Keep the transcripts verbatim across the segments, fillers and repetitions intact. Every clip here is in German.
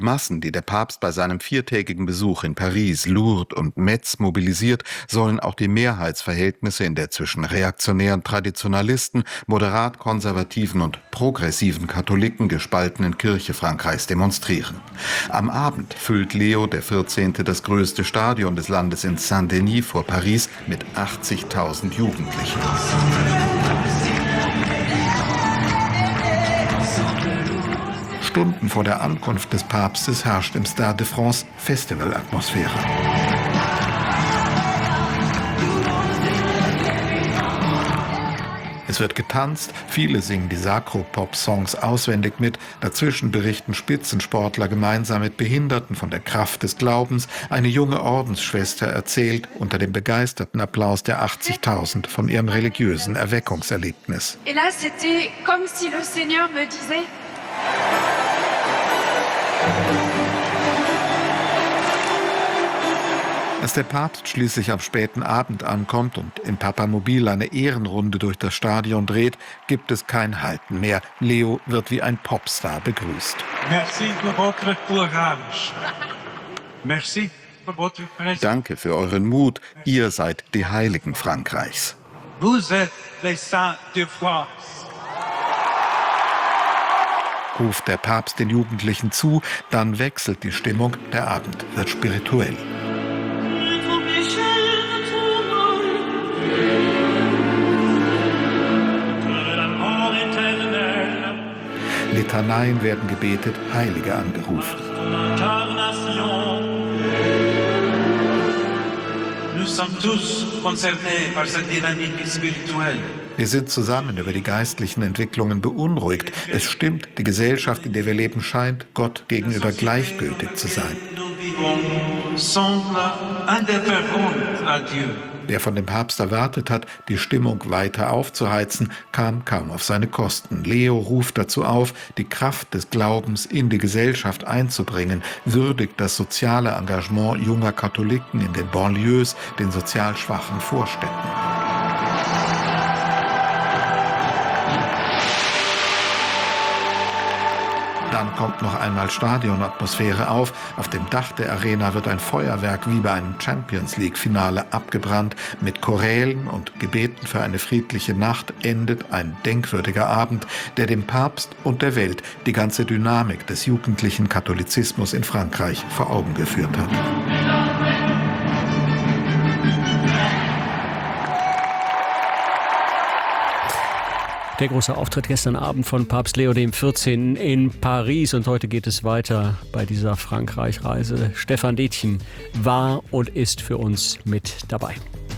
Massen, die der Papst bei seinem viertägigen Besuch in Paris, Lourdes und Metz mobilisiert, sollen auch die Mehrheitsverhältnisse in der zwischen reaktionären Traditionalisten, moderat-konservativen und progressiven Katholiken gespaltenen Kirche Frankreichs demonstrieren. Am Abend füllt Leo der vierzehnte das größte Stadion des Landes in Saint-Denis vor Paris mit achtzigtausend Jugendlichen. Stunden vor der Ankunft des Papstes herrscht im Stade de France Festivalatmosphäre. Es wird getanzt, viele singen die Sakropop-Songs auswendig mit, dazwischen berichten Spitzensportler gemeinsam mit Behinderten von der Kraft des Glaubens. Eine junge Ordensschwester erzählt unter dem begeisterten Applaus der achtzigtausend von ihrem religiösen Erweckungserlebnis. Et là, c'était comme si le Seigneur me disait: Als der Papst schließlich am späten Abend ankommt und im Papamobil eine Ehrenrunde durch das Stadion dreht, gibt es kein Halten mehr. Leo wird wie ein Popstar begrüßt. Merci pour votre courage. Merci pour votre présence. Danke für euren Mut. Ihr seid die Heiligen Frankreichs. Vous êtes les saints de France. Ruft der Papst den Jugendlichen zu, dann wechselt die Stimmung, der Abend wird spirituell. Litaneien werden gebetet, Heilige angerufen. Wir sind zusammen über die geistlichen Entwicklungen beunruhigt. Es stimmt, die Gesellschaft, in der wir leben, scheint Gott gegenüber gleichgültig zu sein. Der von dem Papst erwartet hat, die Stimmung weiter aufzuheizen, kam kaum auf seine Kosten. Leo ruft dazu auf, die Kraft des Glaubens in die Gesellschaft einzubringen, würdigt das soziale Engagement junger Katholiken in den Banlieues, den sozial schwachen Vorstädten. Dann kommt noch einmal Stadionatmosphäre auf. Auf dem Dach der Arena wird ein Feuerwerk wie bei einem Champions-League-Finale abgebrannt. Mit Chorälen und Gebeten für eine friedliche Nacht endet ein denkwürdiger Abend, der dem Papst und der Welt die ganze Dynamik des jugendlichen Katholizismus in Frankreich vor Augen geführt hat. Der große Auftritt gestern Abend von Papst Leo der vierzehnte in Paris, und heute geht es weiter bei dieser Frankreich-Reise. Stefan Detjen war und ist für uns mit dabei.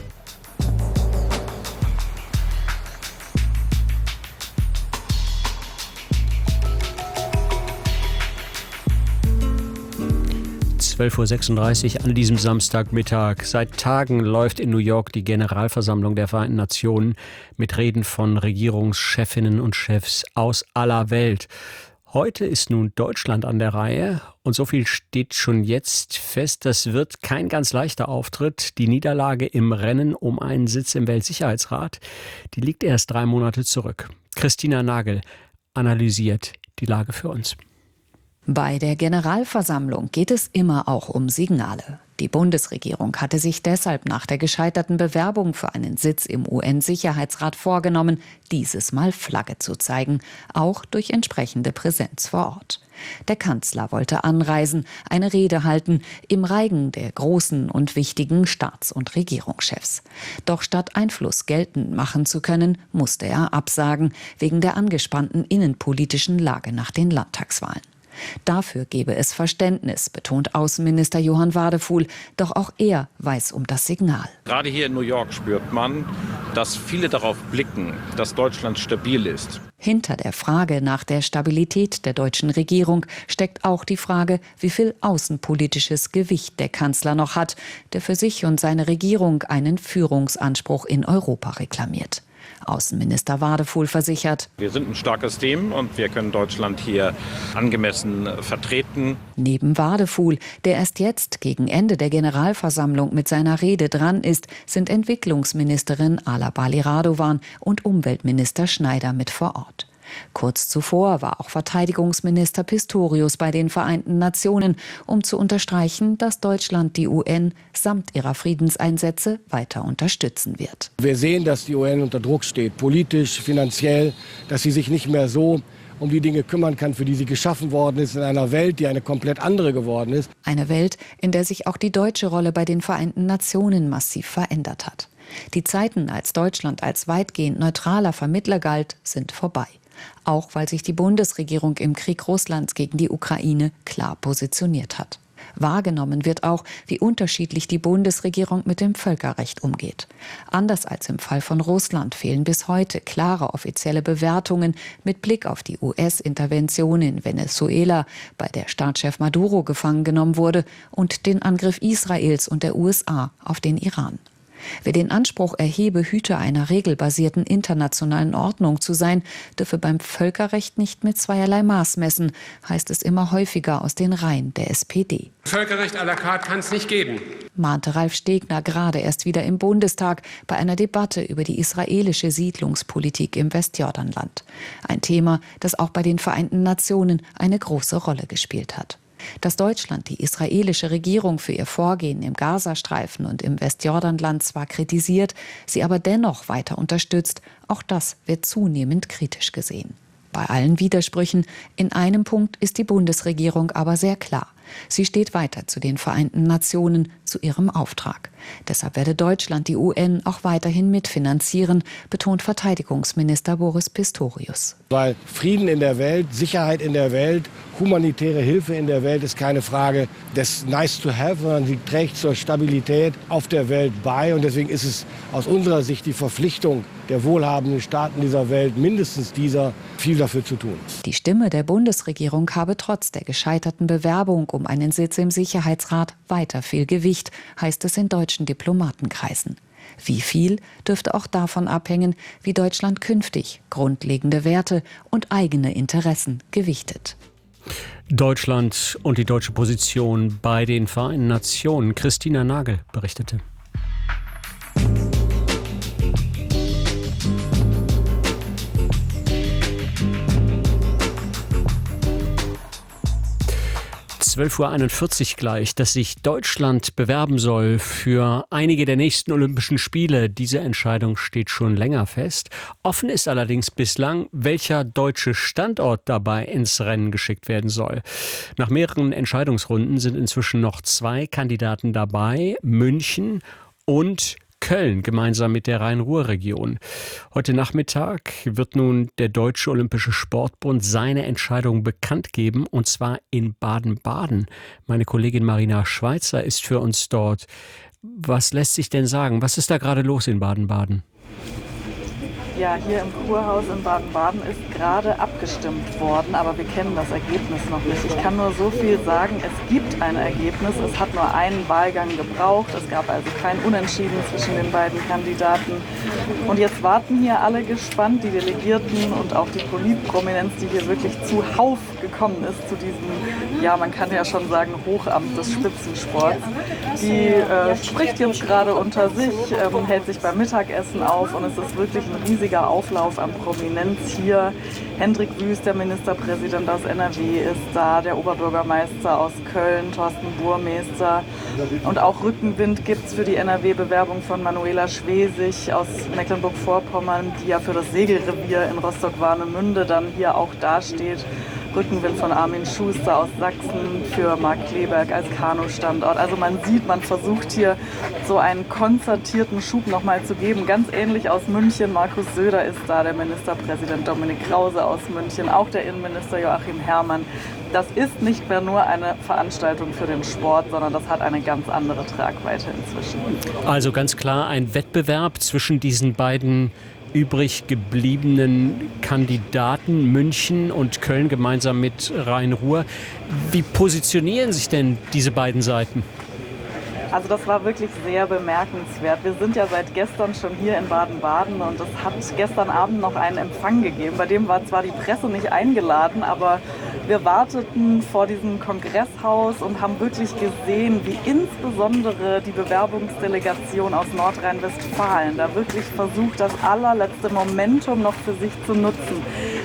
zwölf Uhr sechsunddreißig an diesem Samstagmittag. Seit Tagen läuft in New York die Generalversammlung der Vereinten Nationen mit Reden von Regierungschefinnen und Chefs aus aller Welt. Heute ist nun Deutschland an der Reihe, und so viel steht schon jetzt fest, das wird kein ganz leichter Auftritt. Die Niederlage im Rennen um einen Sitz im Weltsicherheitsrat, die liegt erst drei Monate zurück. Christina Nagel analysiert die Lage für uns. Bei der Generalversammlung geht es immer auch um Signale. Die Bundesregierung hatte sich deshalb nach der gescheiterten Bewerbung für einen Sitz im U N-Sicherheitsrat vorgenommen, dieses Mal Flagge zu zeigen, auch durch entsprechende Präsenz vor Ort. Der Kanzler wollte anreisen, eine Rede halten, im Reigen der großen und wichtigen Staats- und Regierungschefs. Doch statt Einfluss geltend machen zu können, musste er absagen, wegen der angespannten innenpolitischen Lage nach den Landtagswahlen. Dafür gebe es Verständnis, betont Außenminister Johann Wadefuhl. Doch auch er weiß um das Signal. Gerade hier in New York spürt man, dass viele darauf blicken, dass Deutschland stabil ist. Hinter der Frage nach der Stabilität der deutschen Regierung steckt auch die Frage, wie viel außenpolitisches Gewicht der Kanzler noch hat, der für sich und seine Regierung einen Führungsanspruch in Europa reklamiert. Außenminister Wadefuhl versichert: Wir sind ein starkes Team und wir können Deutschland hier angemessen vertreten. Neben Wadefuhl, der erst jetzt gegen Ende der Generalversammlung mit seiner Rede dran ist, sind Entwicklungsministerin Ala Bali Radovan und Umweltminister Schneider mit vor Ort. Kurz zuvor war auch Verteidigungsminister Pistorius bei den Vereinten Nationen, um zu unterstreichen, dass Deutschland die U N samt ihrer Friedenseinsätze weiter unterstützen wird. Wir sehen, dass die U N unter Druck steht, politisch, finanziell, dass sie sich nicht mehr so um die Dinge kümmern kann, für die sie geschaffen worden ist, in einer Welt, die eine komplett andere geworden ist. Eine Welt, in der sich auch die deutsche Rolle bei den Vereinten Nationen massiv verändert hat. Die Zeiten, als Deutschland als weitgehend neutraler Vermittler galt, sind vorbei. Auch weil sich die Bundesregierung im Krieg Russlands gegen die Ukraine klar positioniert hat. Wahrgenommen wird auch, wie unterschiedlich die Bundesregierung mit dem Völkerrecht umgeht. Anders als im Fall von Russland fehlen bis heute klare offizielle Bewertungen mit Blick auf die U S-Intervention in Venezuela, bei der Staatschef Maduro gefangen genommen wurde, und den Angriff Israels und der U S A auf den Iran. Wer den Anspruch erhebe, Hüter einer regelbasierten internationalen Ordnung zu sein, dürfe beim Völkerrecht nicht mit zweierlei Maß messen, heißt es immer häufiger aus den Reihen der S P D. Völkerrecht à la carte kann es nicht geben, mahnte Ralf Stegner gerade erst wieder im Bundestag bei einer Debatte über die israelische Siedlungspolitik im Westjordanland. Ein Thema, das auch bei den Vereinten Nationen eine große Rolle gespielt hat. Dass Deutschland die israelische Regierung für ihr Vorgehen im Gazastreifen und im Westjordanland zwar kritisiert, sie aber dennoch weiter unterstützt, auch das wird zunehmend kritisch gesehen. Bei allen Widersprüchen, in einem Punkt ist die Bundesregierung aber sehr klar. Sie steht weiter zu den Vereinten Nationen, zu ihrem Auftrag. Deshalb werde Deutschland die U N auch weiterhin mitfinanzieren, betont Verteidigungsminister Boris Pistorius. Weil Frieden in der Welt, Sicherheit in der Welt, humanitäre Hilfe in der Welt ist keine Frage des nice to have, sondern sie trägt zur Stabilität auf der Welt bei. Und deswegen ist es aus unserer Sicht die Verpflichtung der wohlhabenden Staaten dieser Welt, mindestens dieser, viel dafür zu tun. Die Stimme der Bundesregierung habe trotz der gescheiterten Bewerbung um einen Sitz im Sicherheitsrat weiter viel Gewicht, heißt es in deutschen Diplomatenkreisen. Wie viel, dürfte auch davon abhängen, wie Deutschland künftig grundlegende Werte und eigene Interessen gewichtet. Deutschland und die deutsche Position bei den Vereinten Nationen. Christina Nagel berichtete. zwölf Uhr einundvierzig gleich, dass sich Deutschland bewerben soll für einige der nächsten Olympischen Spiele. Diese Entscheidung steht schon länger fest. Offen ist allerdings bislang, welcher deutsche Standort dabei ins Rennen geschickt werden soll. Nach mehreren Entscheidungsrunden sind inzwischen noch zwei Kandidaten dabei, München und Köln, gemeinsam mit der Rhein-Ruhr-Region. Heute Nachmittag wird nun der Deutsche Olympische Sportbund seine Entscheidung bekannt geben, und zwar in Baden-Baden. Meine Kollegin Marina Schweizer ist für uns dort. Was lässt sich denn sagen? Was ist da gerade los in Baden-Baden? Ja, hier im Kurhaus in Baden-Baden ist gerade abgestimmt worden, aber wir kennen das Ergebnis noch nicht. Ich kann nur so viel sagen, es gibt ein Ergebnis, es hat nur einen Wahlgang gebraucht, es gab also kein Unentschieden zwischen den beiden Kandidaten. Und jetzt warten hier alle gespannt, die Delegierten und auch die Politprominenz, die hier wirklich zuhauf gekommen ist zu diesem, ja, man kann ja schon sagen, Hochamt des Spitzensports. Die äh, spricht jetzt gerade unter sich, ähm, hält sich beim Mittagessen auf, und es ist wirklich ein riesiger Auflauf an Prominenz hier. Hendrik Wüst, der Ministerpräsident aus N R W, ist da, der Oberbürgermeister aus Köln, Thorsten Burmeister. Und auch Rückenwind gibt es für die N R W-Bewerbung von Manuela Schwesig aus Mecklenburg-Vorpommern, die ja für das Segelrevier in Rostock-Warnemünde dann hier auch dasteht. Rückenwind von Armin Schuster aus Sachsen für Marc Kleberg als Kanu-Standort. Also man sieht, man versucht hier so einen konzertierten Schub nochmal zu geben. Ganz ähnlich aus München. Markus Söder ist da, der Ministerpräsident Dominik Krause aus München, auch der Innenminister Joachim Herrmann. Das ist nicht mehr nur eine Veranstaltung für den Sport, sondern das hat eine ganz andere Tragweite inzwischen. Also ganz klar ein Wettbewerb zwischen diesen beiden übrig gebliebenen Kandidaten, München und Köln gemeinsam mit Rhein-Ruhr. Wie positionieren sich denn diese beiden Seiten? Also das war wirklich sehr bemerkenswert. Wir sind ja seit gestern schon hier in Baden-Baden, und es hat gestern Abend noch einen Empfang gegeben. Bei dem war zwar die Presse nicht eingeladen, aber wir warteten vor diesem Kongresshaus und haben wirklich gesehen, wie insbesondere die Bewerbungsdelegation aus Nordrhein-Westfalen da wirklich versucht, das allerletzte Momentum noch für sich zu nutzen.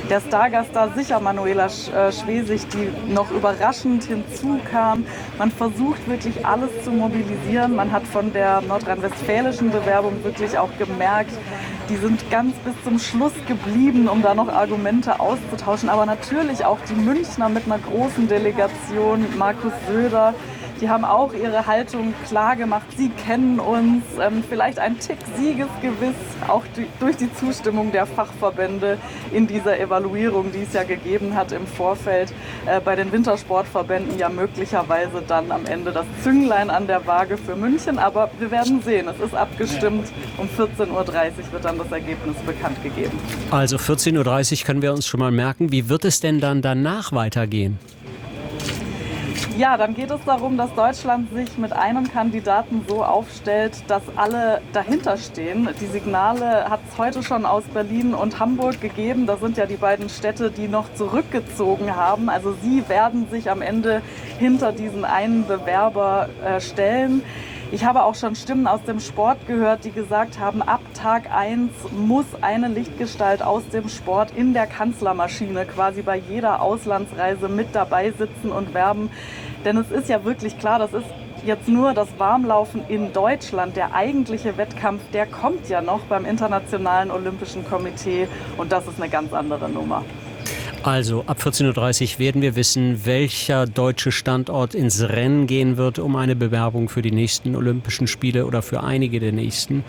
der Stargast da sicher Manuela Schwesig, die noch überraschend hinzukam. Man versucht wirklich alles zu mobilisieren. Man hat von der nordrhein-westfälischen Bewerbung wirklich auch gemerkt, die sind ganz bis zum Schluss geblieben, um da noch Argumente auszutauschen. Aber natürlich auch die Münchner mit einer großen Delegation, Markus Söder, die haben auch ihre Haltung klar gemacht. Sie kennen uns, ähm, vielleicht ein Tick siegesgewiss, auch durch die Zustimmung der Fachverbände in dieser Evaluierung, die es ja gegeben hat im Vorfeld, äh, bei den Wintersportverbänden ja möglicherweise dann am Ende das Zünglein an der Waage für München. Aber wir werden sehen, es ist abgestimmt. Um vierzehn Uhr dreißig wird dann das Ergebnis bekannt gegeben. Also vierzehn Uhr dreißig können wir uns schon mal merken. Wie wird es denn dann danach weitergehen? Ja, dann geht es darum, dass Deutschland sich mit einem Kandidaten so aufstellt, dass alle dahinter stehen. Die Signale hat es heute schon aus Berlin und Hamburg gegeben. Das sind ja die beiden Städte, die noch zurückgezogen haben. Also sie werden sich am Ende hinter diesen einen Bewerber äh, stellen. Ich habe auch schon Stimmen aus dem Sport gehört, die gesagt haben, ab Tag eins muss eine Lichtgestalt aus dem Sport in der Kanzlermaschine quasi bei jeder Auslandsreise mit dabei sitzen und werben. Denn es ist ja wirklich klar, das ist jetzt nur das Warmlaufen in Deutschland. Der eigentliche Wettkampf, der kommt ja noch beim Internationalen Olympischen Komitee und das ist eine ganz andere Nummer. Also ab vierzehn Uhr dreißig werden wir wissen, welcher deutsche Standort ins Rennen gehen wird um eine Bewerbung für die nächsten Olympischen Spiele oder für einige der nächsten.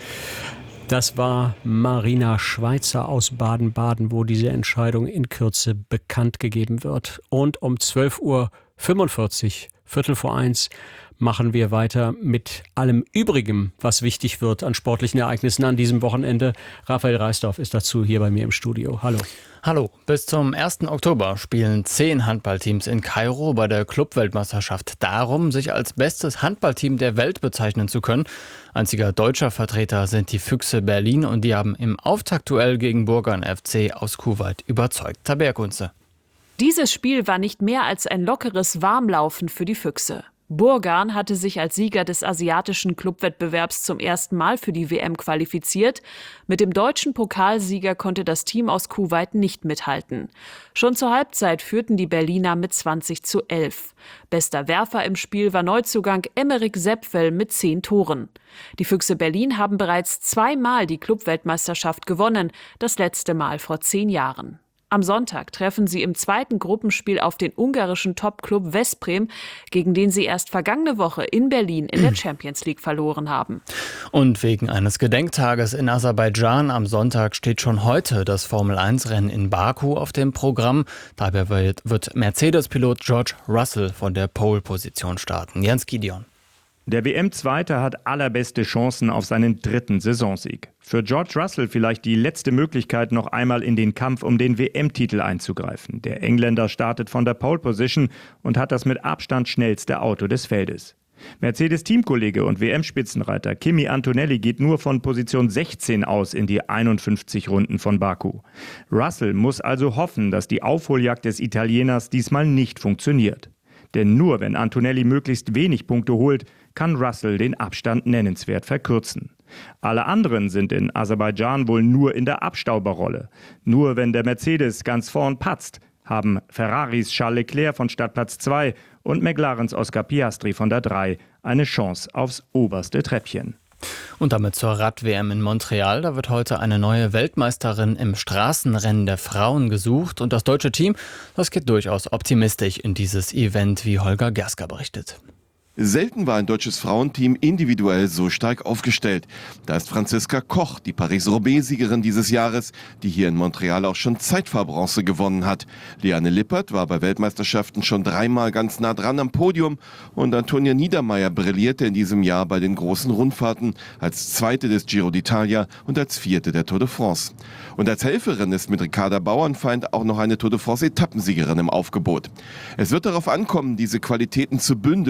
Das war Marina Schweizer aus Baden-Baden, wo diese Entscheidung in Kürze bekannt gegeben wird. Und um zwölf Uhr fünfundvierzig, Viertel vor eins, machen wir weiter mit allem Übrigen, was wichtig wird an sportlichen Ereignissen an diesem Wochenende. Raphael Reisdorf ist dazu hier bei mir im Studio. Hallo. Hallo. Bis zum ersten Oktober spielen zehn Handballteams in Kairo bei der Clubweltmeisterschaft darum, sich als bestes Handballteam der Welt bezeichnen zu können. Einziger deutscher Vertreter sind die Füchse Berlin und die haben im Auftaktduell gegen Burgan F C aus Kuwait überzeugt. Tabea Kunze. Dieses Spiel war nicht mehr als ein lockeres Warmlaufen für die Füchse. Burgan hatte sich als Sieger des asiatischen Clubwettbewerbs zum ersten Mal für die W M qualifiziert. Mit dem deutschen Pokalsieger konnte das Team aus Kuwait nicht mithalten. Schon zur Halbzeit führten die Berliner mit zwanzig zu elf. Bester Werfer im Spiel war Neuzugang Emeric Sepfel mit zehn Toren. Die Füchse Berlin haben bereits zweimal die Clubweltmeisterschaft gewonnen, das letzte Mal vor zehn Jahren. Am Sonntag treffen sie im zweiten Gruppenspiel auf den ungarischen Top-Club Veszprém, gegen den sie erst vergangene Woche in Berlin in der Champions League verloren haben. Und wegen eines Gedenktages in Aserbaidschan am Sonntag steht schon heute das Formel eins Rennen in Baku auf dem Programm. Dabei wird Mercedes-Pilot George Russell von der Pole-Position starten. Jens Gideon. Der W M-Zweite hat allerbeste Chancen auf seinen dritten Saisonsieg. Für George Russell vielleicht die letzte Möglichkeit, noch einmal in den Kampf um den W M-Titel einzugreifen. Der Engländer startet von der Pole-Position und hat das mit Abstand schnellste Auto des Feldes. Mercedes-Teamkollege und W M-Spitzenreiter Kimi Antonelli geht nur von Position sechzehn aus in die einundfünfzig Runden von Baku. Russell muss also hoffen, dass die Aufholjagd des Italieners diesmal nicht funktioniert. Denn nur wenn Antonelli möglichst wenig Punkte holt, kann Russell den Abstand nennenswert verkürzen. Alle anderen sind in Aserbaidschan wohl nur in der Abstauberrolle. Nur wenn der Mercedes ganz vorn patzt, haben Ferraris Charles Leclerc von Startplatz zwei und McLarens Oscar Piastri von der drei eine Chance aufs oberste Treppchen. Und damit zur Rad-W M in Montreal. Da wird heute eine neue Weltmeisterin im Straßenrennen der Frauen gesucht. Und das deutsche Team, das geht durchaus optimistisch in dieses Event, wie Holger Gersker berichtet. Selten war ein deutsches Frauenteam individuell so stark aufgestellt. Da ist Franziska Koch, die Paris-Roubaix-Siegerin dieses Jahres, die hier in Montreal auch schon Zeitfahrbronze gewonnen hat. Liane Lippert war bei Weltmeisterschaften schon dreimal ganz nah dran am Podium und Antonia Niedermeier brillierte in diesem Jahr bei den großen Rundfahrten als Zweite des Giro d'Italia und als Vierte der Tour de France. Und als Helferin ist mit Ricarda Bauernfeind auch noch eine Tour de France-Etappensiegerin im Aufgebot. Es wird darauf ankommen, diese Qualitäten zu bündeln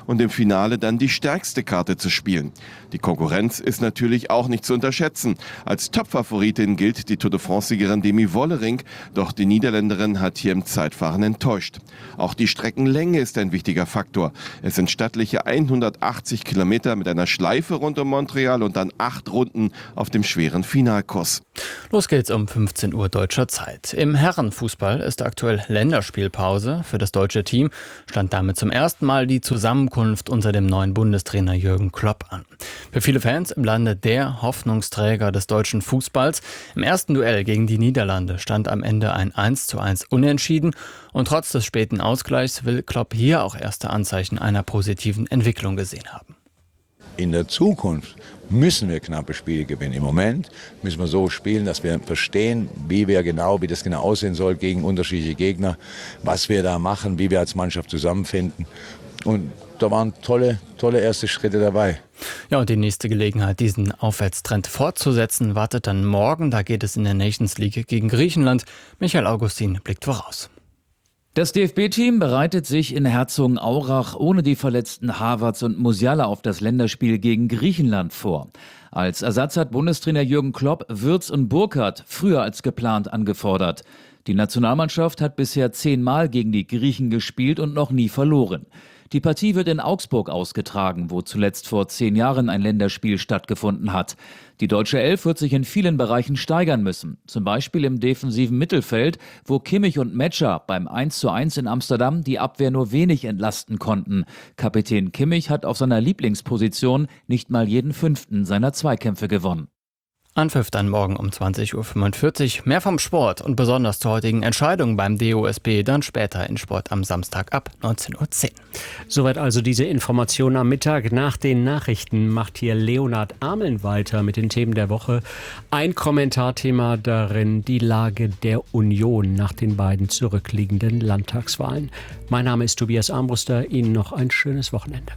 und im Finale dann die stärkste Karte zu spielen. Die Konkurrenz ist natürlich auch nicht zu unterschätzen. Als Topfavoritin gilt die Tour de France-Siegerin Demi Vollering, doch die Niederländerin hat hier im Zeitfahren enttäuscht. Auch die Streckenlänge ist ein wichtiger Faktor. Es sind stattliche hundertachtzig Kilometer mit einer Schleife rund um Montreal und dann acht Runden auf dem schweren Finalkurs. Los geht's um fünfzehn Uhr deutscher Zeit. Im Herrenfußball ist aktuell Länderspielpause. Für das deutsche Team stand damit zum ersten Mal die Zusammenkunft unter dem neuen Bundestrainer Jürgen Klopp an. Für viele Fans im Lande der Hoffnungsträger des deutschen Fußballs. Im ersten Duell gegen die Niederlande stand am Ende ein eins zu eins Unentschieden. Und trotz des späten Ausgleichs will Klopp hier auch erste Anzeichen einer positiven Entwicklung gesehen haben. In der Zukunft müssen wir knappe Spiele gewinnen. Im Moment müssen wir so spielen, dass wir verstehen, wie wir genau, wie das genau aussehen soll gegen unterschiedliche Gegner, was wir da machen, wie wir als Mannschaft zusammenfinden. Und da waren tolle, tolle erste Schritte dabei. Ja, und die nächste Gelegenheit, diesen Aufwärtstrend fortzusetzen, wartet dann morgen. Da geht es in der Nations League gegen Griechenland. Michael Augustin blickt voraus. Das D F B-Team bereitet sich in Herzogenaurach ohne die verletzten Havertz und Musiala auf das Länderspiel gegen Griechenland vor. Als Ersatz hat Bundestrainer Jürgen Klopp Wirtz und Burkhardt früher als geplant angefordert. Die Nationalmannschaft hat bisher zehnmal gegen die Griechen gespielt und noch nie verloren. Die Partie wird in Augsburg ausgetragen, wo zuletzt vor zehn Jahren ein Länderspiel stattgefunden hat. Die deutsche Elf wird sich in vielen Bereichen steigern müssen. Zum Beispiel im defensiven Mittelfeld, wo Kimmich und Metscher beim eins zu eins in Amsterdam die Abwehr nur wenig entlasten konnten. Kapitän Kimmich hat auf seiner Lieblingsposition nicht mal jeden fünften seiner Zweikämpfe gewonnen. Anpfiff dann morgen um zwanzig Uhr fünfundvierzig. Mehr vom Sport und besonders zur heutigen Entscheidung beim D O S B dann später in Sport am Samstag ab neunzehn Uhr zehn. Soweit also diese Information am Mittag. Nach den Nachrichten macht hier Leonhard Ameln weiter mit den Themen der Woche. Ein Kommentarthema darin die Lage der Union nach den beiden zurückliegenden Landtagswahlen. Mein Name ist Tobias Armbruster. Ihnen noch ein schönes Wochenende.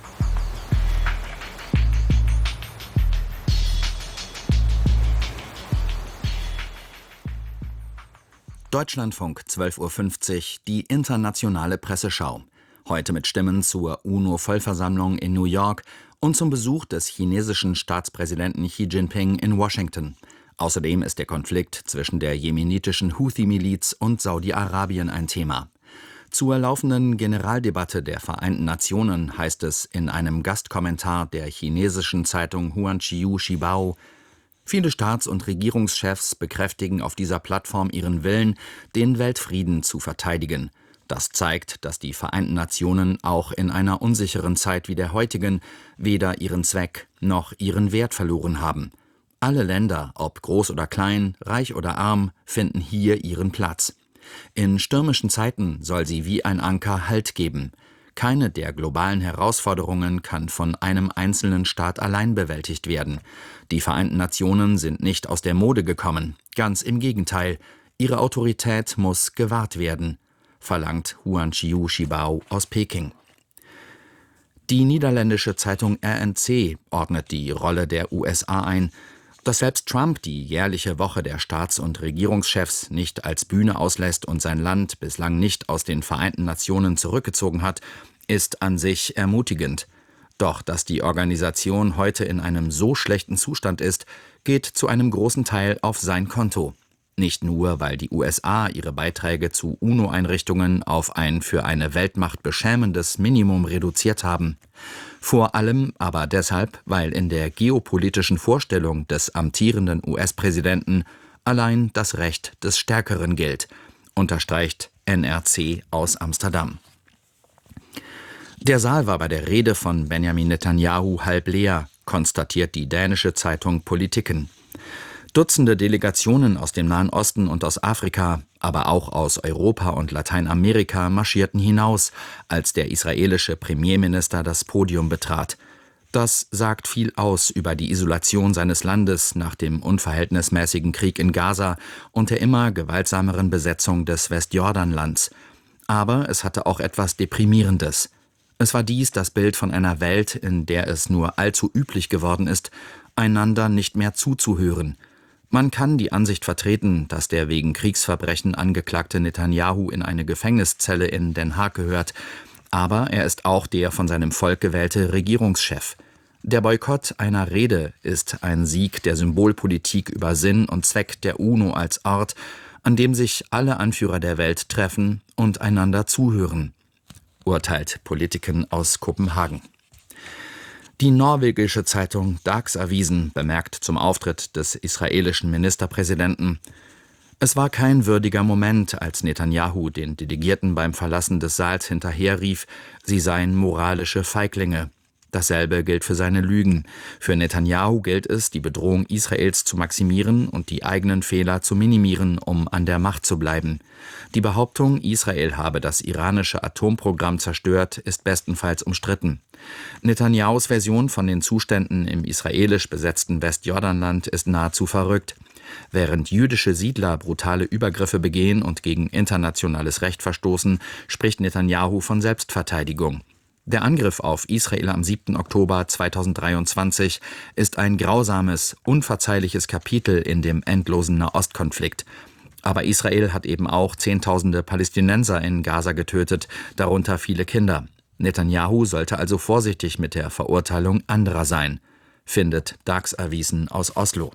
Deutschlandfunk zwölf Uhr fünfzig, die internationale Presseschau. Heute mit Stimmen zur UNO-Vollversammlung in New York und zum Besuch des chinesischen Staatspräsidenten Xi Jinping in Washington. Außerdem ist der Konflikt zwischen der jemenitischen Houthi-Miliz und Saudi-Arabien ein Thema. Zur laufenden Generaldebatte der Vereinten Nationen heißt es in einem Gastkommentar der chinesischen Zeitung Huanqiu Shibao: Viele Staats- und Regierungschefs bekräftigen auf dieser Plattform ihren Willen, den Weltfrieden zu verteidigen. Das zeigt, dass die Vereinten Nationen auch in einer unsicheren Zeit wie der heutigen weder ihren Zweck noch ihren Wert verloren haben. Alle Länder, ob groß oder klein, reich oder arm, finden hier ihren Platz. In stürmischen Zeiten soll sie wie ein Anker Halt geben. Keine der globalen Herausforderungen kann von einem einzelnen Staat allein bewältigt werden. Die Vereinten Nationen sind nicht aus der Mode gekommen. Ganz im Gegenteil, ihre Autorität muss gewahrt werden, verlangt Huanqiu Shibao aus Peking. Die niederländische Zeitung R N C ordnet die Rolle der U S A ein. Dass selbst Trump die jährliche Woche der Staats- und Regierungschefs nicht als Bühne auslässt und sein Land bislang nicht aus den Vereinten Nationen zurückgezogen hat, ist an sich ermutigend. Doch dass die Organisation heute in einem so schlechten Zustand ist, geht zu einem großen Teil auf sein Konto. Nicht nur, weil die U S A ihre Beiträge zu UNO-Einrichtungen auf ein für eine Weltmacht beschämendes Minimum reduziert haben. Vor allem aber deshalb, weil in der geopolitischen Vorstellung des amtierenden U S-Präsidenten allein das Recht des Stärkeren gilt, unterstreicht N R C aus Amsterdam. Der Saal war bei der Rede von Benjamin Netanyahu halb leer, konstatiert die dänische Zeitung Politiken. Dutzende Delegationen aus dem Nahen Osten und aus Afrika, aber auch aus Europa und Lateinamerika marschierten hinaus, als der israelische Premierminister das Podium betrat. Das sagt viel aus über die Isolation seines Landes nach dem unverhältnismäßigen Krieg in Gaza und der immer gewaltsameren Besetzung des Westjordanlands. Aber es hatte auch etwas Deprimierendes. Es war dies das Bild von einer Welt, in der es nur allzu üblich geworden ist, einander nicht mehr zuzuhören. Man kann die Ansicht vertreten, dass der wegen Kriegsverbrechen angeklagte Netanyahu in eine Gefängniszelle in Den Haag gehört. Aber er ist auch der von seinem Volk gewählte Regierungschef. Der Boykott einer Rede ist ein Sieg der Symbolpolitik über Sinn und Zweck der UNO als Ort, an dem sich alle Anführer der Welt treffen und einander zuhören, urteilt Politiken aus Kopenhagen. Die norwegische Zeitung Dagsavisen bemerkt zum Auftritt des israelischen Ministerpräsidenten: Es war kein würdiger Moment, als Netanyahu den Delegierten beim Verlassen des Saals hinterherrief, sie seien moralische Feiglinge. Dasselbe gilt für seine Lügen. Für Netanyahu gilt es, die Bedrohung Israels zu maximieren und die eigenen Fehler zu minimieren, um an der Macht zu bleiben. Die Behauptung, Israel habe das iranische Atomprogramm zerstört, ist bestenfalls umstritten. Netanyahus Version von den Zuständen im israelisch besetzten Westjordanland ist nahezu verrückt. Während jüdische Siedler brutale Übergriffe begehen und gegen internationales Recht verstoßen, spricht Netanyahu von Selbstverteidigung. Der Angriff auf Israel am siebten Oktober zweitausenddreiundzwanzig ist ein grausames, unverzeihliches Kapitel in dem endlosen Nahostkonflikt. Aber Israel hat eben auch Zehntausende Palästinenser in Gaza getötet, darunter viele Kinder. Netanyahu sollte also vorsichtig mit der Verurteilung anderer sein, findet Dagsavisen aus Oslo.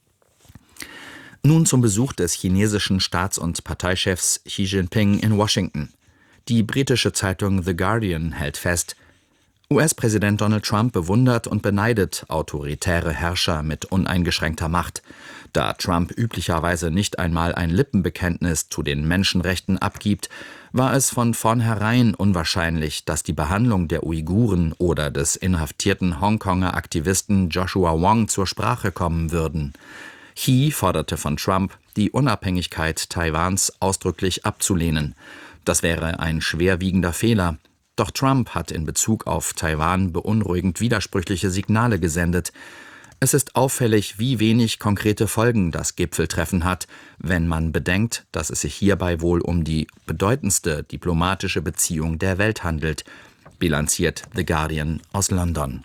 Nun zum Besuch des chinesischen Staats- und Parteichefs Xi Jinping in Washington. Die britische Zeitung The Guardian hält fest: U S-Präsident Donald Trump bewundert und beneidet autoritäre Herrscher mit uneingeschränkter Macht. Da Trump üblicherweise nicht einmal ein Lippenbekenntnis zu den Menschenrechten abgibt, war es von vornherein unwahrscheinlich, dass die Behandlung der Uiguren oder des inhaftierten Hongkonger Aktivisten Joshua Wong zur Sprache kommen würden. Xi forderte von Trump, die Unabhängigkeit Taiwans ausdrücklich abzulehnen. Das wäre ein schwerwiegender Fehler. Doch Trump hat in Bezug auf Taiwan beunruhigend widersprüchliche Signale gesendet. Es ist auffällig, wie wenig konkrete Folgen das Gipfeltreffen hat, wenn man bedenkt, dass es sich hierbei wohl um die bedeutendste diplomatische Beziehung der Welt handelt, bilanziert The Guardian aus London.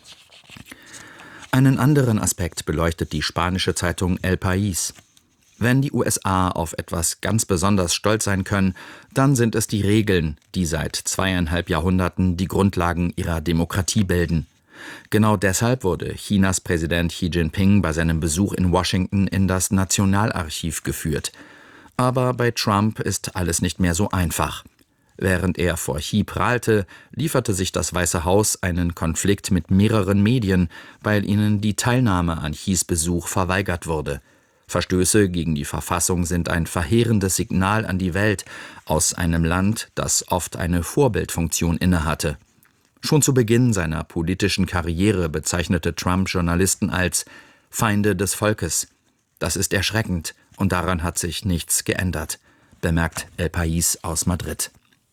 Einen anderen Aspekt beleuchtet die spanische Zeitung El País. Wenn die U S A auf etwas ganz besonders stolz sein können, dann sind es die Regeln, die seit zweieinhalb Jahrhunderten die Grundlagen ihrer Demokratie bilden. Genau deshalb wurde Chinas Präsident Xi Jinping bei seinem Besuch in Washington in das Nationalarchiv geführt. Aber bei Trump ist alles nicht mehr so einfach. Während er vor Xi prahlte, lieferte sich das Weiße Haus einen Konflikt mit mehreren Medien, weil ihnen die Teilnahme an Xis Besuch verweigert wurde. Verstöße gegen die Verfassung sind ein verheerendes Signal an die Welt aus einem Land, das oft eine Vorbildfunktion innehatte. Schon zu Beginn seiner politischen Karriere bezeichnete Trump Journalisten als Feinde des Volkes. Das ist erschreckend und daran hat sich nichts geändert, bemerkt El País aus Madrid.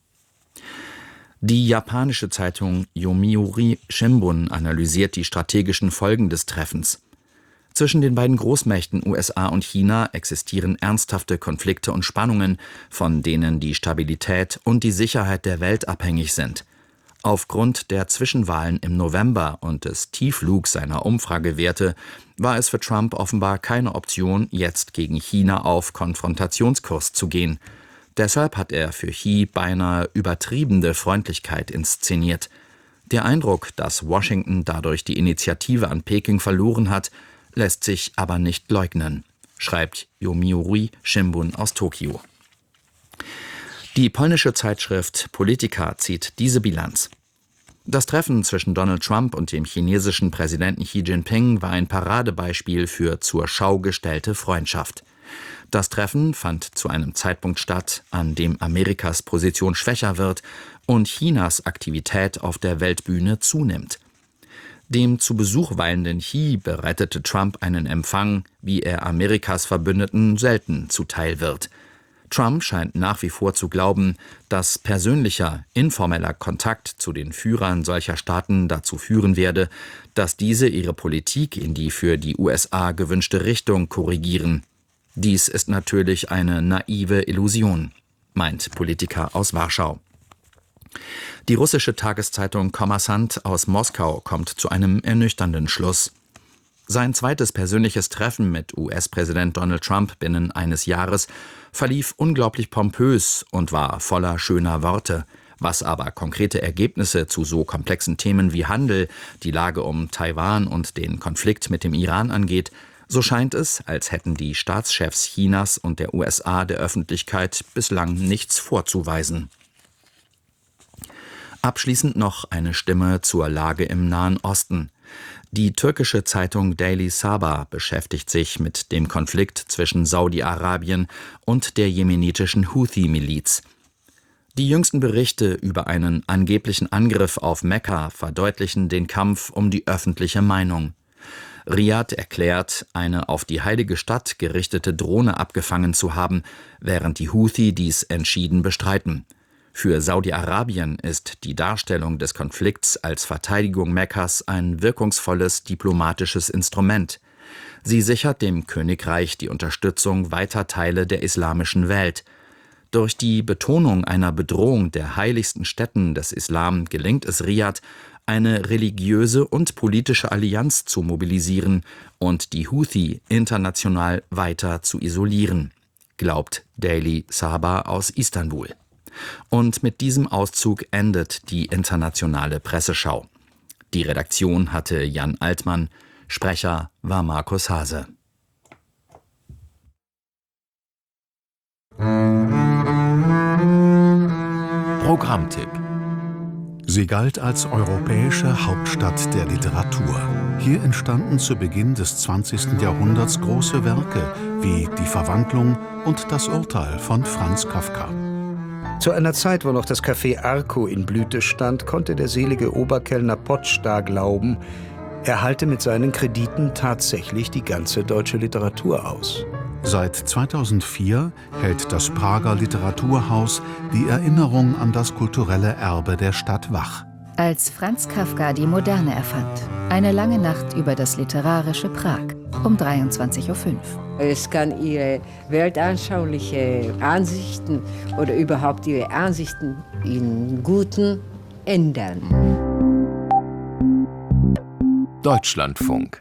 Die japanische Zeitung Yomiuri Shimbun analysiert die strategischen Folgen des Treffens. Zwischen den beiden Großmächten U S A und China existieren ernsthafte Konflikte und Spannungen, von denen die Stabilität und die Sicherheit der Welt abhängig sind. Aufgrund der Zwischenwahlen im November und des Tiefflugs seiner Umfragewerte war es für Trump offenbar keine Option, jetzt gegen China auf Konfrontationskurs zu gehen. Deshalb hat er für Xi beinahe übertriebene Freundlichkeit inszeniert. Der Eindruck, dass Washington dadurch die Initiative an Peking verloren hat, lässt sich aber nicht leugnen, schreibt Yomiuri Shimbun aus Tokio. Die polnische Zeitschrift Polityka zieht diese Bilanz. Das Treffen zwischen Donald Trump und dem chinesischen Präsidenten Xi Jinping war ein Paradebeispiel für zur Schau gestellte Freundschaft. Das Treffen fand zu einem Zeitpunkt statt, an dem Amerikas Position schwächer wird und Chinas Aktivität auf der Weltbühne zunimmt. Dem zu Besuch weilenden Xi bereitete Trump einen Empfang, wie er Amerikas Verbündeten selten zuteil wird. Trump scheint nach wie vor zu glauben, dass persönlicher, informeller Kontakt zu den Führern solcher Staaten dazu führen werde, dass diese ihre Politik in die für die U S A gewünschte Richtung korrigieren. Dies ist natürlich eine naive Illusion, meint Politiker aus Warschau. Die russische Tageszeitung Kommersant aus Moskau kommt zu einem ernüchternden Schluss. Sein zweites persönliches Treffen mit U S-Präsident Donald Trump binnen eines Jahres verlief unglaublich pompös und war voller schöner Worte, Was aber konkrete Ergebnisse zu so komplexen Themen wie Handel, die Lage um Taiwan und den Konflikt mit dem Iran angeht, so scheint es, als hätten die Staatschefs Chinas und der U S A der Öffentlichkeit bislang nichts vorzuweisen. Abschließend noch eine Stimme zur Lage im Nahen Osten. Die türkische Zeitung Daily Sabah beschäftigt sich mit dem Konflikt zwischen Saudi-Arabien und der jemenitischen Houthi-Miliz. Die jüngsten Berichte über einen angeblichen Angriff auf Mekka verdeutlichen den Kampf um die öffentliche Meinung. Riad erklärt, eine auf die heilige Stadt gerichtete Drohne abgefangen zu haben, während die Houthi dies entschieden bestreiten. Für Saudi-Arabien ist die Darstellung des Konflikts als Verteidigung Mekkas ein wirkungsvolles diplomatisches Instrument. Sie sichert dem Königreich die Unterstützung weiter Teile der islamischen Welt. Durch die Betonung einer Bedrohung der heiligsten Stätten des Islam gelingt es Riad, eine religiöse und politische Allianz zu mobilisieren und die Houthi international weiter zu isolieren, glaubt Daily Sabah aus Istanbul. Und mit diesem Auszug endet die internationale Presseschau. Die Redaktion hatte Jan Altmann, Sprecher war Markus Hase. Programmtipp. Sie galt als europäische Hauptstadt der Literatur. Hier entstanden zu Beginn des zwanzigsten Jahrhunderts große Werke wie Die Verwandlung und Das Urteil von Franz Kafka. Zu einer Zeit, wo noch das Café Arco in Blüte stand, konnte der selige Oberkellner Potschda glauben, er halte mit seinen Krediten tatsächlich die ganze deutsche Literatur aus. Seit zweitausendvier hält das Prager Literaturhaus die Erinnerung an das kulturelle Erbe der Stadt wach. Als Franz Kafka die Moderne erfand. Eine lange Nacht über das literarische Prag um dreiundzwanzig Uhr fünf. Es kann ihre weltanschauliche Ansichten oder überhaupt ihre Ansichten in Guten ändern. Deutschlandfunk.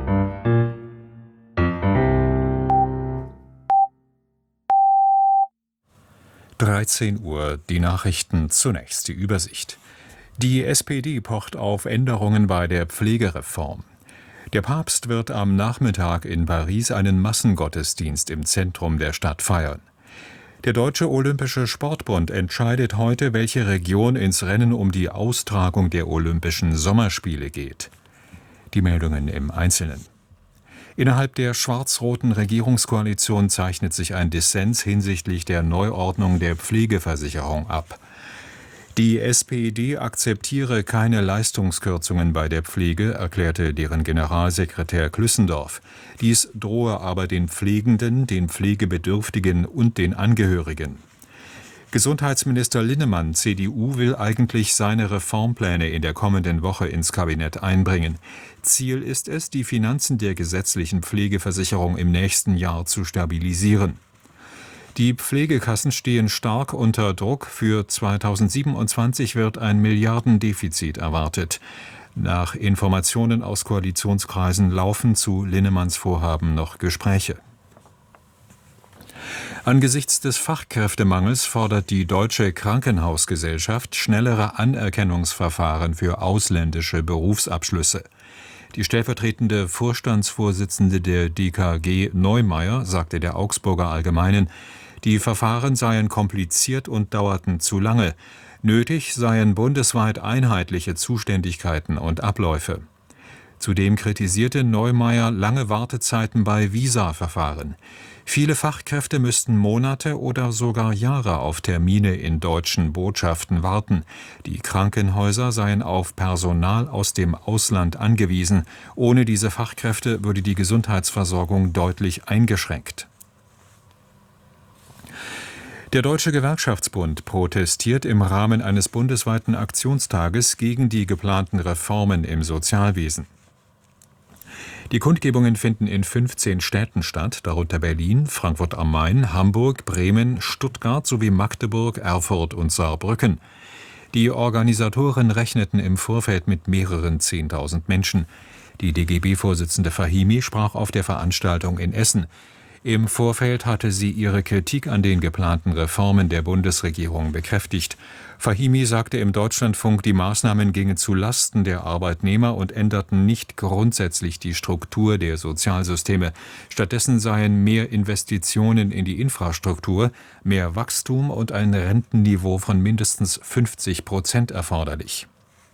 dreizehn Uhr, die Nachrichten, zunächst die Übersicht. Die S P D pocht auf Änderungen bei der Pflegereform. Der Papst wird am Nachmittag in Paris einen Massengottesdienst im Zentrum der Stadt feiern. Der Deutsche Olympische Sportbund entscheidet heute, welche Region ins Rennen um die Austragung der Olympischen Sommerspiele geht. Die Meldungen im Einzelnen. Innerhalb der schwarz-roten Regierungskoalition zeichnet sich ein Dissens hinsichtlich der Neuordnung der Pflegeversicherung ab. Die S P D akzeptiere keine Leistungskürzungen bei der Pflege, erklärte deren Generalsekretär Klüssendorf. Dies drohe aber den Pflegenden, den Pflegebedürftigen und den Angehörigen. Gesundheitsminister Linnemann, C D U, will eigentlich seine Reformpläne in der kommenden Woche ins Kabinett einbringen. Ziel ist es, die Finanzen der gesetzlichen Pflegeversicherung im nächsten Jahr zu stabilisieren. Die Pflegekassen stehen stark unter Druck. Für zweitausendsiebenundzwanzig wird ein Milliardendefizit erwartet. Nach Informationen aus Koalitionskreisen laufen zu Linnemanns Vorhaben noch Gespräche. Angesichts des Fachkräftemangels fordert die Deutsche Krankenhausgesellschaft schnellere Anerkennungsverfahren für ausländische Berufsabschlüsse. Die stellvertretende Vorstandsvorsitzende der D K G Neumeier sagte der Augsburger Allgemeinen, die Verfahren seien kompliziert und dauerten zu lange. Nötig seien bundesweit einheitliche Zuständigkeiten und Abläufe. Zudem kritisierte Neumeier lange Wartezeiten bei Visa-Verfahren. Viele Fachkräfte müssten Monate oder sogar Jahre auf Termine in deutschen Botschaften warten. Die Krankenhäuser seien auf Personal aus dem Ausland angewiesen. Ohne diese Fachkräfte würde die Gesundheitsversorgung deutlich eingeschränkt. Der Deutsche Gewerkschaftsbund protestiert im Rahmen eines bundesweiten Aktionstages gegen die geplanten Reformen im Sozialwesen. Die Kundgebungen finden in fünfzehn Städten statt, darunter Berlin, Frankfurt am Main, Hamburg, Bremen, Stuttgart sowie Magdeburg, Erfurt und Saarbrücken. Die Organisatoren rechneten im Vorfeld mit mehreren Zehntausend Menschen. Die D G B-Vorsitzende Fahimi sprach auf der Veranstaltung in Essen. Im Vorfeld hatte sie ihre Kritik an den geplanten Reformen der Bundesregierung bekräftigt. Fahimi sagte im Deutschlandfunk, die Maßnahmen gingen zu Lasten der Arbeitnehmer und änderten nicht grundsätzlich die Struktur der Sozialsysteme. Stattdessen seien mehr Investitionen in die Infrastruktur, mehr Wachstum und ein Rentenniveau von mindestens fünfzig Prozent erforderlich.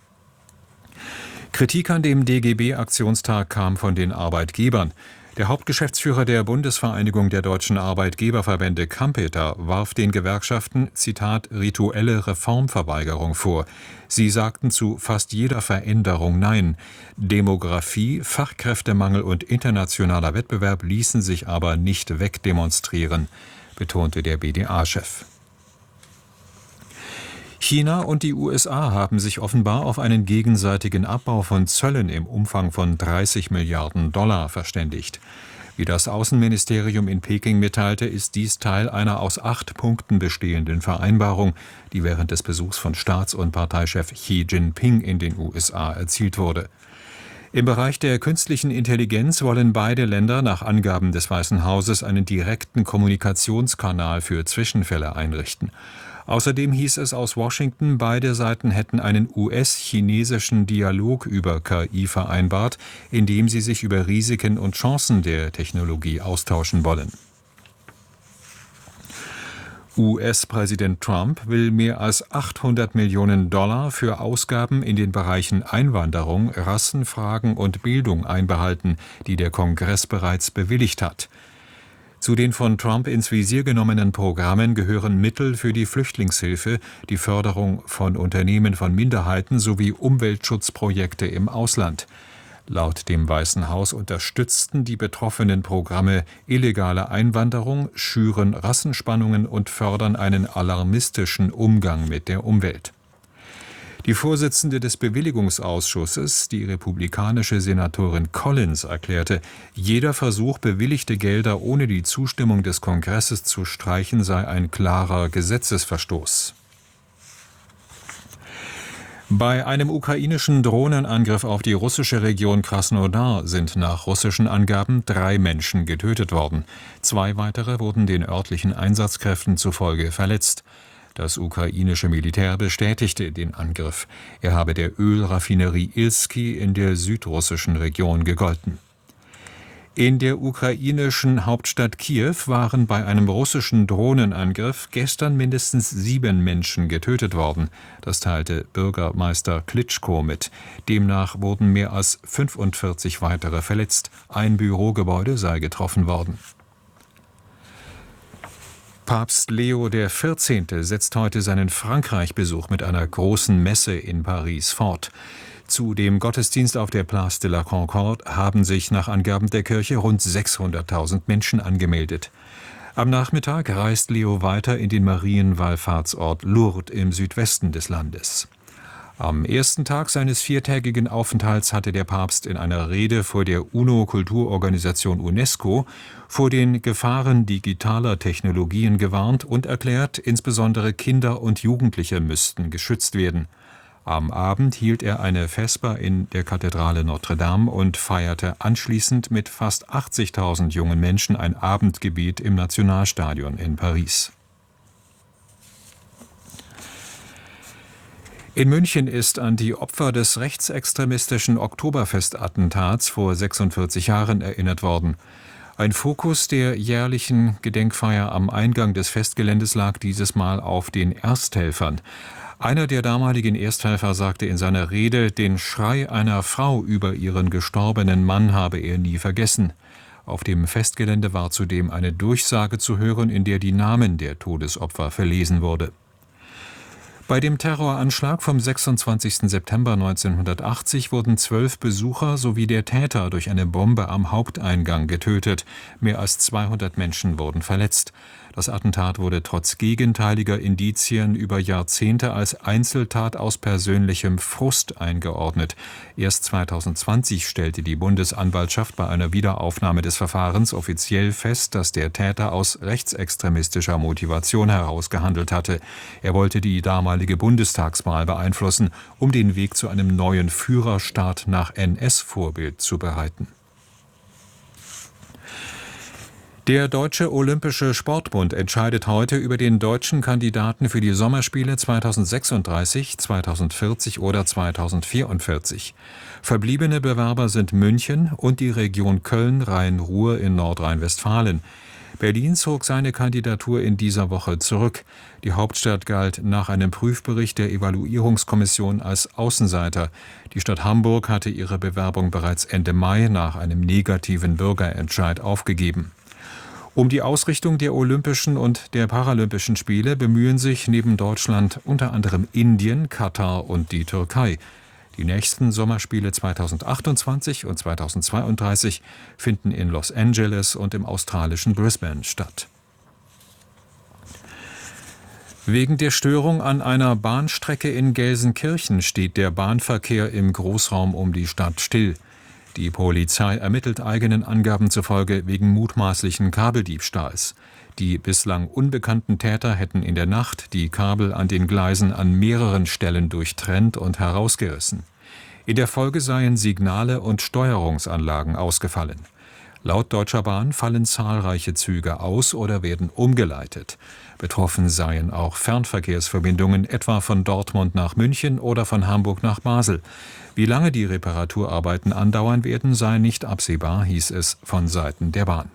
Kritik an dem D G B-Aktionstag kam von den Arbeitgebern. Der Hauptgeschäftsführer der Bundesvereinigung der deutschen Arbeitgeberverbände Kampeter warf den Gewerkschaften, Zitat, rituelle Reformverweigerung vor. Sie sagten zu fast jeder Veränderung Nein. Demografie, Fachkräftemangel und internationaler Wettbewerb ließen sich aber nicht wegdemonstrieren, betonte der B D A-Chef. China und die U S A haben sich offenbar auf einen gegenseitigen Abbau von Zöllen im Umfang von dreißig Milliarden Dollar verständigt. Wie das Außenministerium in Peking mitteilte, ist dies Teil einer aus acht Punkten bestehenden Vereinbarung, die während des Besuchs von Staats- und Parteichef Xi Jinping in den U S A erzielt wurde. Im Bereich der künstlichen Intelligenz wollen beide Länder nach Angaben des Weißen Hauses einen direkten Kommunikationskanal für Zwischenfälle einrichten. Außerdem hieß es aus Washington, beide Seiten hätten einen U S-chinesischen Dialog über K I vereinbart, in dem sie sich über Risiken und Chancen der Technologie austauschen wollen. U S-Präsident Trump will mehr als achthundert Millionen Dollar für Ausgaben in den Bereichen Einwanderung, Rassenfragen und Bildung einbehalten, die der Kongress bereits bewilligt hat. Zu den von Trump ins Visier genommenen Programmen gehören Mittel für die Flüchtlingshilfe, die Förderung von Unternehmen von Minderheiten sowie Umweltschutzprojekte im Ausland. Laut dem Weißen Haus unterstützten die betroffenen Programme illegale Einwanderung, schüren Rassenspannungen und fördern einen alarmistischen Umgang mit der Umwelt. Die Vorsitzende des Bewilligungsausschusses, die republikanische Senatorin Collins, erklärte, jeder Versuch, bewilligte Gelder ohne die Zustimmung des Kongresses zu streichen, sei ein klarer Gesetzesverstoß. Bei einem ukrainischen Drohnenangriff auf die russische Region Krasnodar sind nach russischen Angaben drei Menschen getötet worden. Zwei weitere wurden den örtlichen Einsatzkräften zufolge verletzt. Das ukrainische Militär bestätigte den Angriff. Er habe der Ölraffinerie Ilski in der südrussischen Region gegolten. In der ukrainischen Hauptstadt Kiew waren bei einem russischen Drohnenangriff gestern mindestens sieben Menschen getötet worden. Das teilte Bürgermeister Klitschko mit. Demnach wurden mehr als fünfundvierzig weitere verletzt. Ein Bürogebäude sei getroffen worden. Papst Leo der vierzehnte setzt heute seinen Frankreich-Besuch mit einer großen Messe in Paris fort. Zu dem Gottesdienst auf der Place de la Concorde haben sich nach Angaben der Kirche rund sechshunderttausend Menschen angemeldet. Am Nachmittag reist Leo weiter in den Marienwallfahrtsort Lourdes im Südwesten des Landes. Am ersten Tag seines viertägigen Aufenthalts hatte der Papst in einer Rede vor der UNO-Kulturorganisation UNESCO vor den Gefahren digitaler Technologien gewarnt und erklärt, insbesondere Kinder und Jugendliche müssten geschützt werden. Am Abend hielt er eine Vesper in der Kathedrale Notre Dame und feierte anschließend mit fast achtzigtausend jungen Menschen ein Abendgebet im Nationalstadion in Paris. In München ist an die Opfer des rechtsextremistischen Oktoberfestattentats vor sechsundvierzig Jahren erinnert worden. Ein Fokus der jährlichen Gedenkfeier am Eingang des Festgeländes lag dieses Mal auf den Ersthelfern. Einer der damaligen Ersthelfer sagte in seiner Rede, den Schrei einer Frau über ihren gestorbenen Mann habe er nie vergessen. Auf dem Festgelände war zudem eine Durchsage zu hören, in der die Namen der Todesopfer verlesen wurde. Bei dem Terroranschlag vom sechsundzwanzigsten September neunzehnhundertachtzig wurden zwölf Besucher sowie der Täter durch eine Bombe am Haupteingang getötet. Mehr als zweihundert Menschen wurden verletzt. Das Attentat wurde trotz gegenteiliger Indizien über Jahrzehnte als Einzeltat aus persönlichem Frust eingeordnet. Erst zweitausendzwanzig stellte die Bundesanwaltschaft bei einer Wiederaufnahme des Verfahrens offiziell fest, dass der Täter aus rechtsextremistischer Motivation heraus gehandelt hatte. Er wollte die damalige Bundestagswahl beeinflussen, um den Weg zu einem neuen Führerstaat nach N S-Vorbild zu bereiten. Der Deutsche Olympische Sportbund entscheidet heute über den deutschen Kandidaten für die Sommerspiele zweitausendsechsunddreißig, zweitausendvierzig oder zweitausendvierundvierzig. Verbliebene Bewerber sind München und die Region Köln-Rhein-Ruhr in Nordrhein-Westfalen. Berlin zog seine Kandidatur in dieser Woche zurück. Die Hauptstadt galt nach einem Prüfbericht der Evaluierungskommission als Außenseiter. Die Stadt Hamburg hatte ihre Bewerbung bereits Ende Mai nach einem negativen Bürgerentscheid aufgegeben. Um die Ausrichtung der Olympischen und der Paralympischen Spiele bemühen sich neben Deutschland unter anderem Indien, Katar und die Türkei. Die nächsten Sommerspiele zweitausendachtundzwanzig und zweitausendzweiunddreißig finden in Los Angeles und im australischen Brisbane statt. Wegen der Störung an einer Bahnstrecke in Gelsenkirchen steht der Bahnverkehr im Großraum um die Stadt still. Die Polizei ermittelt eigenen Angaben zufolge wegen mutmaßlichen Kabeldiebstahls. Die bislang unbekannten Täter hätten in der Nacht die Kabel an den Gleisen an mehreren Stellen durchtrennt und herausgerissen. In der Folge seien Signale und Steuerungsanlagen ausgefallen. Laut Deutscher Bahn fallen zahlreiche Züge aus oder werden umgeleitet. Betroffen seien auch Fernverkehrsverbindungen, etwa von Dortmund nach München oder von Hamburg nach Basel. Wie lange die Reparaturarbeiten andauern werden, sei nicht absehbar, hieß es von Seiten der Bahn.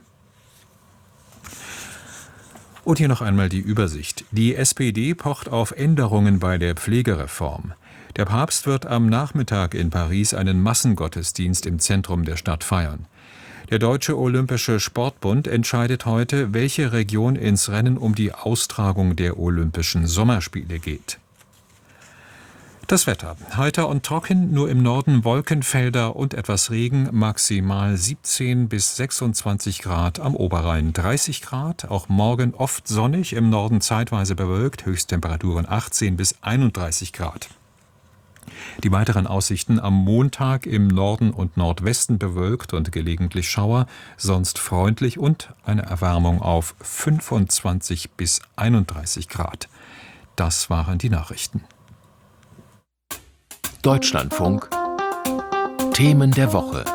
Und hier noch einmal die Übersicht. Die S P D pocht auf Änderungen bei der Pflegereform. Der Papst wird am Nachmittag in Paris einen Massengottesdienst im Zentrum der Stadt feiern. Der Deutsche Olympische Sportbund entscheidet heute, welche Region ins Rennen um die Austragung der Olympischen Sommerspiele geht. Das Wetter. Heiter und trocken, nur im Norden Wolkenfelder und etwas Regen, maximal siebzehn bis sechsundzwanzig Grad, am Oberrhein dreißig Grad, auch morgen oft sonnig, im Norden zeitweise bewölkt, Höchsttemperaturen achtzehn bis einunddreißig Grad. Die weiteren Aussichten: am Montag im Norden und Nordwesten bewölkt und gelegentlich Schauer, sonst freundlich und eine Erwärmung auf fünfundzwanzig bis einunddreißig Grad. Das waren die Nachrichten. Deutschlandfunk Themen der Woche.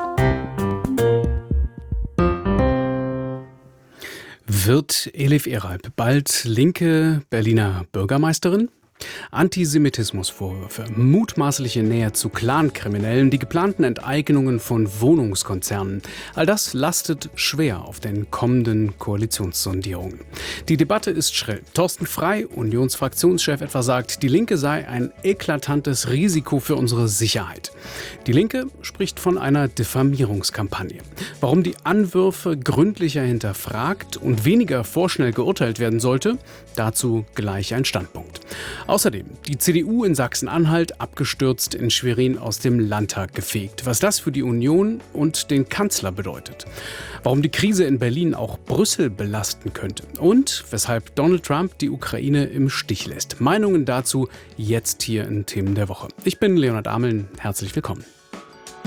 Wird Elif Eralp bald linke Berliner Bürgermeisterin? Antisemitismusvorwürfe, mutmaßliche Nähe zu Clankriminellen, die geplanten Enteignungen von Wohnungskonzernen. All das lastet schwer auf den kommenden Koalitionssondierungen. Die Debatte ist schrill. Thorsten Frey, Unionsfraktionschef, etwa sagt, die Linke sei ein eklatantes Risiko für unsere Sicherheit. Die Linke spricht von einer Diffamierungskampagne. Warum die Anwürfe gründlicher hinterfragt und weniger vorschnell geurteilt werden sollte, dazu gleich ein Standpunkt. Außerdem die C D U in Sachsen-Anhalt abgestürzt, in Schwerin aus dem Landtag gefegt. Was das für die Union und den Kanzler bedeutet. Warum die Krise in Berlin auch Brüssel belasten könnte. Und weshalb Donald Trump die Ukraine im Stich lässt. Meinungen dazu jetzt hier in Themen der Woche. Ich bin Leonhard Ameln. Herzlich willkommen.